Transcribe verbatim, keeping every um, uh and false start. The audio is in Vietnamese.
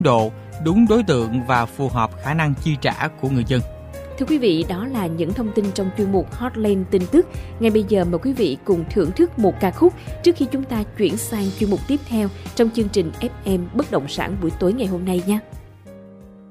độ, đúng đối tượng và phù hợp khả năng chi trả của người dân. Thưa quý vị, đó là những thông tin trong chuyên mục Hotline tin tức. Ngay bây giờ mời quý vị cùng thưởng thức một ca khúc trước khi chúng ta chuyển sang chuyên mục tiếp theo trong chương trình ép em Bất động sản buổi tối ngày hôm nay nha.